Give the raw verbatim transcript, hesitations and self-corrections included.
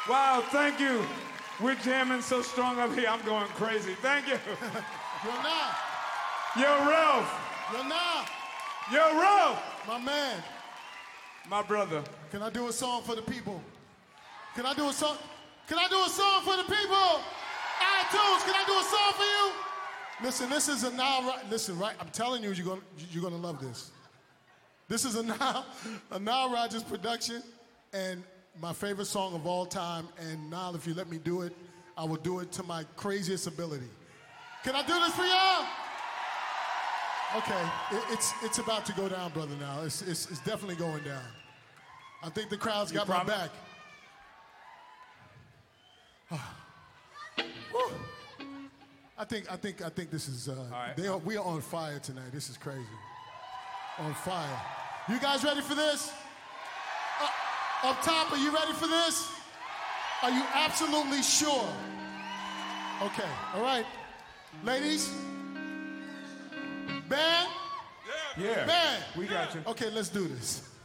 Wow, thank you. We're jamming so strong up here, I'm going crazy. Thank you. Yo, now. Yo, Ralph. Yo, now. Yo, Ralph. My man. My brother. Can I do a song for the people? Can I do a song? Can I do a song for the people? iTunes, can I do a song for you? Listen, this is a now. Listen, right? I'm telling you, you're gonna you're gonna love this. This is a now a Nile Rodgers production, and my favorite song of all time. And Nile, if you let me do it, I will do it to my craziest ability. Can I do this for y'all? Okay, it, it's it's about to go down, brother. Now it's it's, it's definitely going down. I think the crowd's got my back. I think I think I think this is uh, right. they are, we are on fire tonight. This is crazy. On fire. You guys ready for this? Uh, up top, are you ready for this? Are you absolutely sure? Okay, all right. Ladies, band? Yeah. Band. We got you. Okay, let's do this.